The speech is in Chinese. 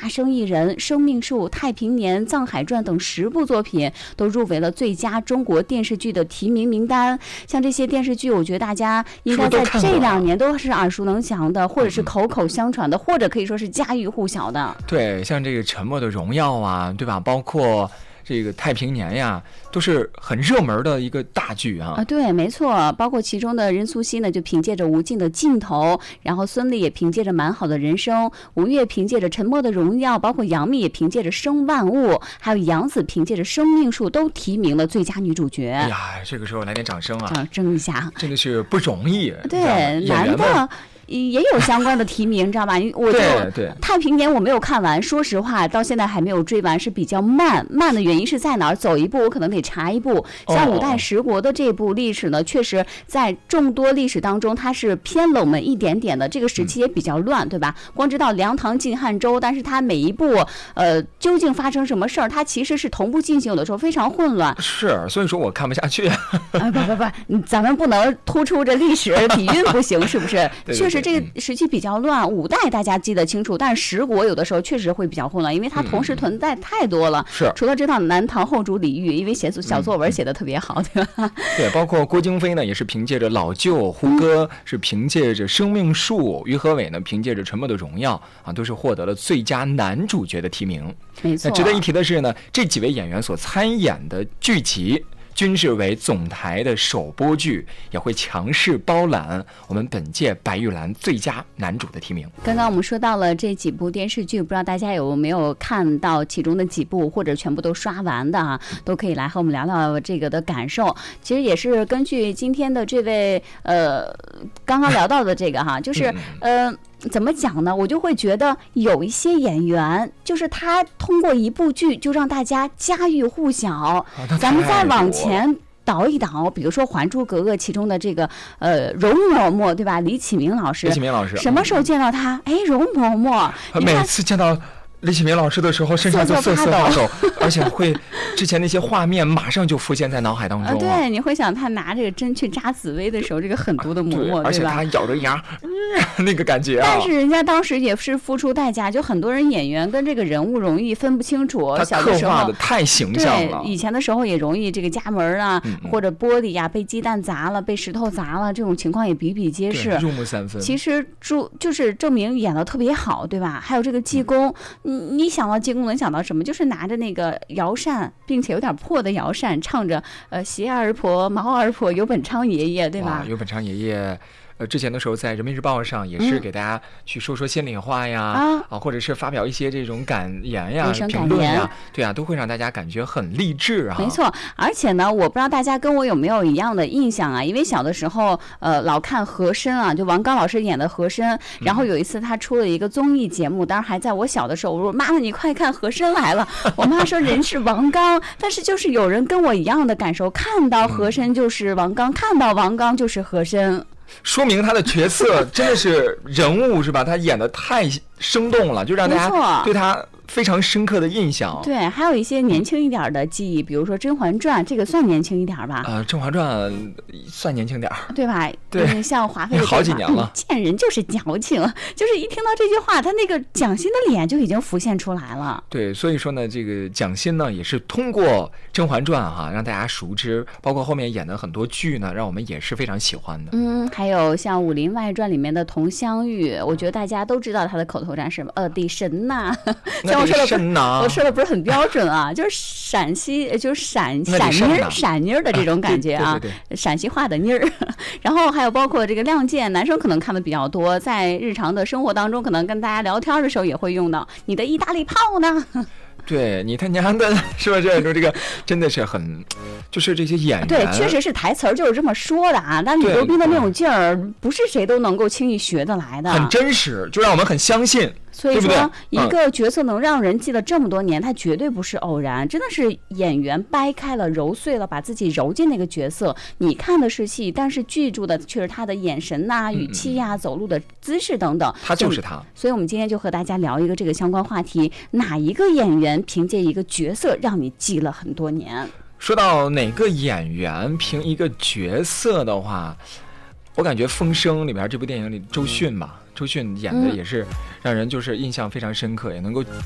大生意人》《生命树》《太平年》《藏海传》等10部作品都入围了最佳中国电视剧的提名名单。像这些电视剧，我觉得大家应该在这2年都是耳熟能详的，或者是口口相传的，或者可以说是家喻户晓的。 对，像这个《沉默的荣耀》啊，对吧？包括这个《太平年》呀，都是很热门的一个大剧啊。 对，没错，包括其中的任素汐呢，就凭借着《无尽的尽头》，然后孙俪也凭借着《蛮好的人生》，吴越凭借着《沉默的荣耀》，包括杨幂也凭借着《生万物》，还有杨紫凭借着《生命树》都提名了最佳女主角。 哎呀，这个时候来点掌声啊！ 掌声一下， 真的是不容易。 对，男的也有相关的提名，知道吧？我就太平年我没有看完，说实话，到现在还没有追完，是比较慢的原因是在哪儿？走一步我可能得查一步。像五代十国的这部历史呢，确实在众多历史当中，它是偏冷门一点点的。这个时期也比较乱，对吧？光知道梁唐晋汉周，但是它每一步究竟发生什么事儿，它其实是同步进行，有的时候非常混乱。 是，所以说我看不下去。 不，咱们不能突出这历史底蕴不行，是不是？确实。这个时期比较乱，五代大家记得清楚，但是十国有的时候确实会比较混乱，因为它同时存在太多了。 是， 除了知道南唐后主李煜，因为写小作文写的特别好，对吧？ 对，包括郭京飞呢，也是凭借着《老舅》，胡歌是凭借着《生命树》，于和伟呢凭借着《沉默的荣耀》啊，都是获得了最佳男主角的提名。 没错。 那值得一提的是呢，这几位演员所参演的剧集均是为总台的首播剧，也会强势包揽我们本届白玉兰最佳男主的提名。 刚刚我们说到了这几部电视剧，不知道大家有没有看到其中的几部，或者全部都刷完的啊，都可以来和我们聊聊这个的感受。其实也是根据今天的这位刚刚聊到的这个哈，就是怎么讲呢？我就会觉得有一些演员，就是他通过一部剧就让大家家喻户晓。咱们再往前倒一倒，比如说《还珠格格》其中的这个容嬷嬷，对吧？李启明老师，什么时候见到他？容嬷嬷， 每次见到李启明老师的时候，身上就瑟瑟发抖，而且会之前那些画面马上就浮现在脑海当中。 对，你会想他拿这个针去扎紫薇的时候，这个狠毒的嬷嬷，对吧？ 而且他咬着牙，那个感觉啊。 但是人家当时也是付出代价，就很多人演员跟这个人物容易分不清楚。 他刻画的太形象了。 对，以前的时候也容易这个家门啊，或者玻璃呀被鸡蛋砸了，被石头砸了，这种情况也比比皆是， 入木三分。 其实就是证明演得特别好，对吧？还有这个济公。你想到济公能想到什么？就是拿着那个摇扇，并且有点破的摇扇，唱着鞋儿婆、毛儿婆、游本昌爷爷，对吧？ 游本昌爷爷。之前的时候在人民日报上也是给大家去说说心里话呀，或者是发表一些这种感言呀、评论呀，对啊，都会让大家感觉很励志啊。 没错，而且呢，我不知道大家跟我有没有一样的印象啊，因为小的时候老看和珅啊，就王刚老师演的和珅，然后有一次他出了一个综艺节目，当然还在我小的时候，我说妈妈你快看和珅来了，我妈说人是王刚，但是就是有人跟我一样的感受，看到和珅就是王刚，看到王刚就是和珅。 说明他的角色真的是人物是吧？他演得太生动了，就让大家对他非常深刻的印象。 对，还有一些年轻一点的记忆，比如说《甄嬛传》，这个算年轻一点吧？ 《甄嬛传》算年轻点， 对吧？ 对， 像华妃的好几年了。 见人就是矫情，就是一听到这句话，他那个蒋欣的脸就已经浮现出来了。 对，所以说呢，这个蒋欣呢也是通过《甄嬛传》让大家熟知，包括后面演的很多剧呢，让我们也是非常喜欢的。 还有像《武林外传》里面的佟湘玉，我觉得大家都知道她的口头禅是的神呐。像我说的不是很标准啊，就是陕西，就是陕妮儿的这种感觉啊，陕西话的妮儿。然后还有包括这个《亮剑》，男生可能看的比较多，在日常的生活当中，可能跟大家聊天的时候也会用到。你的意大利炮呢？ 对，你他娘的，是不是？这个真的是很，就是这些演员， 对，确实是台词就是这么说的啊。但吕洞宾的那种劲儿，不是谁都能够轻易学得来的， 很真实，就让我们很相信。 所以说，一个角色能让人记得这么多年，他绝对不是偶然，真的是演员掰开了、揉碎了，把自己揉进那个角色。你看的是戏，但是记住的却是他的眼神呐、语气呀、走路的姿势等等。 他就是他。 所以我们今天就和大家聊一个这个相关话题：哪一个演员凭借一个角色让你记了很多年？ 说到哪个演员凭一个角色的话，我感觉《风声》里边这部电影里周迅吧。周迅演的也是让人就是印象非常深刻，也能够